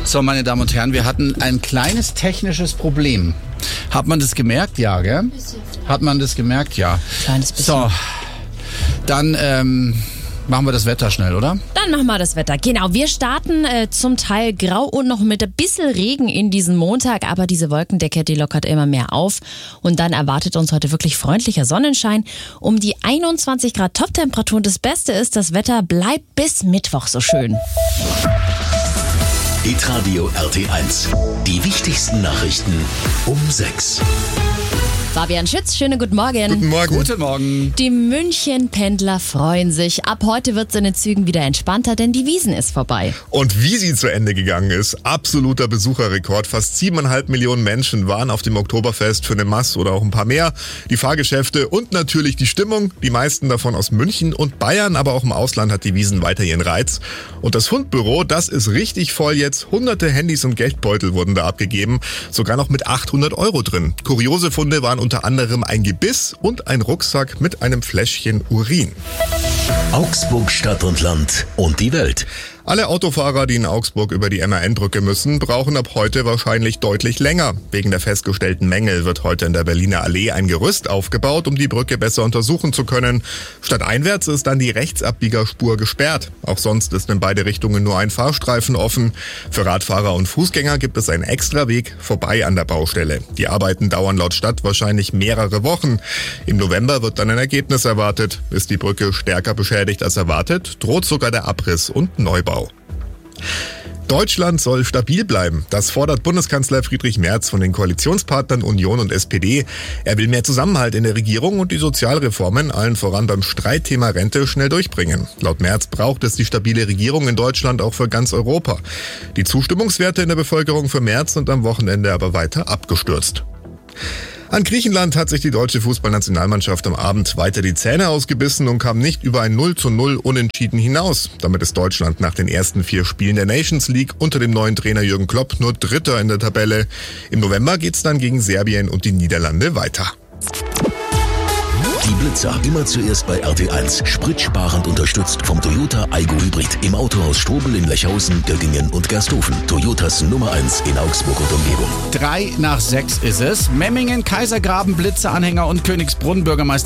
So, meine Damen und Herren, wir hatten ein kleines technisches Problem. Hat man das gemerkt? Ja, gell? Hat man das gemerkt? Ja. Kleines bisschen. So, dann machen wir das Wetter schnell, oder? Dann machen wir das Wetter. Genau, wir starten zum Teil grau und noch mit ein bisschen Regen in diesen Montag, aber diese Wolkendecke, die lockert immer mehr auf. Und dann erwartet uns heute wirklich freundlicher Sonnenschein. Um die 21 Grad Toptemperatur. Das Beste ist, das Wetter bleibt bis Mittwoch so schön. Hitradio RT1. Die wichtigsten Nachrichten um 6. Fabian Schütz, schönen guten Morgen. Guten Morgen. Guten Morgen. Die München-Pendler freuen sich. Ab heute wird es in den Zügen wieder entspannter, denn die Wiesn ist vorbei. Und wie sie zu Ende gegangen ist, absoluter Besucherrekord. Fast 7,5 Millionen Menschen waren auf dem Oktoberfest für eine Masse oder auch ein paar mehr. Die Fahrgeschäfte und natürlich die Stimmung. Die meisten davon aus München und Bayern, aber auch im Ausland hat die Wiesn weiter ihren Reiz. Und das Fundbüro, das ist richtig voll jetzt. Hunderte Handys und Geldbeutel wurden da abgegeben. Sogar noch mit 800 € drin. Kuriose Funde waren unter anderem ein Gebiss und ein Rucksack mit einem Fläschchen Urin. Augsburg Stadt und Land und die Welt. Alle Autofahrer, die in Augsburg über die MAN-Brücke müssen, brauchen ab heute wahrscheinlich deutlich länger. Wegen der festgestellten Mängel wird heute in der Berliner Allee ein Gerüst aufgebaut, um die Brücke besser untersuchen zu können. Stadteinwärts ist dann die Rechtsabbiegerspur gesperrt. Auch sonst ist in beide Richtungen nur ein Fahrstreifen offen. Für Radfahrer und Fußgänger gibt es einen Extraweg vorbei an der Baustelle. Die Arbeiten dauern laut Stadt wahrscheinlich mehrere Wochen. Im November wird dann ein Ergebnis erwartet. Ist die Brücke stärker beschädigt als erwartet, droht sogar der Abriss und Neubau. Deutschland soll stabil bleiben. Das fordert Bundeskanzler Friedrich Merz von den Koalitionspartnern Union und SPD. Er will mehr Zusammenhalt in der Regierung und die Sozialreformen, allen voran beim Streitthema Rente, schnell durchbringen. Laut Merz braucht es die stabile Regierung in Deutschland auch für ganz Europa. Die Zustimmungswerte in der Bevölkerung für Merz sind am Wochenende aber weiter abgestürzt. An Griechenland hat sich die deutsche Fußballnationalmannschaft am Abend weiter die Zähne ausgebissen und kam nicht über ein 0:0 Unentschieden hinaus. Damit ist Deutschland nach den ersten 4 Spielen der Nations League unter dem neuen Trainer Jürgen Klopp nur Dritter in der Tabelle. Im November geht's dann gegen Serbien und die Niederlande weiter. Die Blitzer immer zuerst bei RT1. Spritsparend unterstützt vom Toyota Aygo Hybrid. Im Autohaus Strobel in Lechhausen, Göttingen und Gersthofen. Toyotas Nummer 1 in Augsburg und Umgebung. 3 nach 6 ist es. Memmingen, Kaisergraben, Blitzeranhänger und Königsbrunn. Bürgermeister